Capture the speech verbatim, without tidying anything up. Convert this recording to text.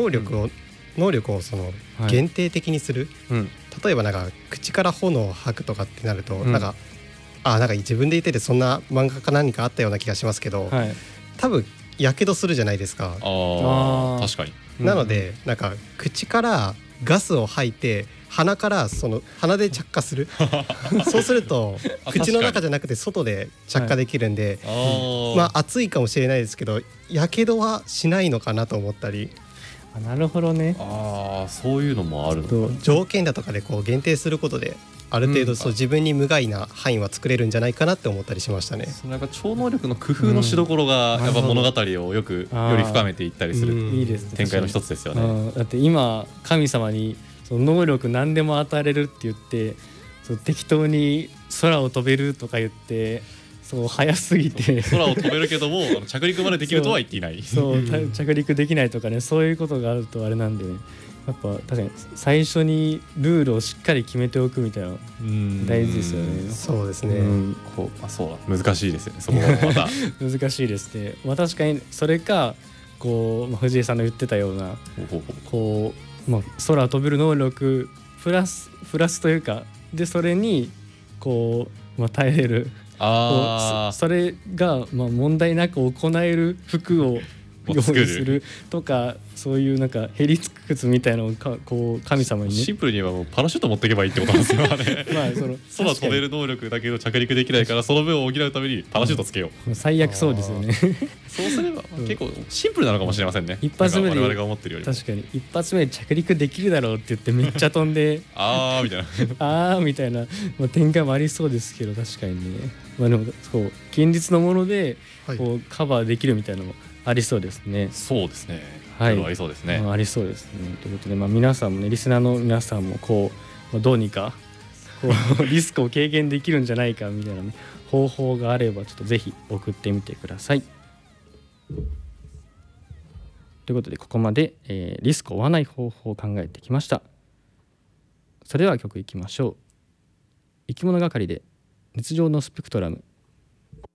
能力を、うん、能力をその限定的にする、はい、うん、例えばなんか口から炎を吐くとかってなると、うん、なんかあなんか自分で言っててそんな漫画か何かあったような気がしますけど、はい、多分やけどするじゃないですか。 あ確かに。 なので、うん、なんか口からガスを吐いて鼻からその鼻で着火するそうすると口の中じゃなくて外で着火できるんで、はい、まあ熱いかもしれないですけどやけどはしないのかなと思ったり。 あなるほどね。 ああそういうのもあるの。 条件だとかでこう限定することである程度そう自分に無害な範囲は作れるんじゃないかなって思ったりしましたね。 なんか超能力の工夫のしどころがやっぱ物語をよくより深めていったりする展開の一つですよね。 だって今神様にその能力何でも与えれるって言ってそう適当に空を飛べるとか言ってそう早すぎて空を飛べるけども着陸までできるとは言っていない。 そうそう着陸できないとかね、そういうことがあるとあれなんでね、やっぱ確かに最初にルールをしっかり決めておくみたいな大事ですよね。 そうですね、 うん、こうあそうだ難しいですよねそこはまた難しいですね。まあ、確かにそれかこう、まあ、藤井さんの言ってたようなこう、まあ、空を飛べる能力プラスプラスというかでそれにこう、まあ、耐えれるあそ, それがまあ問題なく行える服を用意するとかそういうなんかへりつく靴みたいなのをかこう神様にねシンプルにはもうパラシュート持っていけばいいってことなんですよねまあその空飛べる能力だけど着陸できないからその分を補うためにパラシュートつけよう、 うん、最悪そうですよねそうすれば結構シンプルなのかもしれませんね。 一発目で我々が思ってるよりも確かに一発目で着陸できるだろうって言ってめっちゃ飛んであーみたいなあーみたいな、まあ、展開もありそうですけど確かにね、まあ、でもそう現実のものでこうカバーできるみたいなのもありそうですね。 そうですね、 はい、 ありそうですね、 まあ、ありそうですね。ということで、まあ、皆さんもねリスナーの皆さんもこう、まあ、どうにかこうリスクを軽減できるんじゃないかみたいな、ね、方法があればちょっとぜひ送ってみてください。ということでここまで、えー、リスクを負わない方法を考えてきました。それでは曲いきましょう。生き物係で熱情のスペクトラム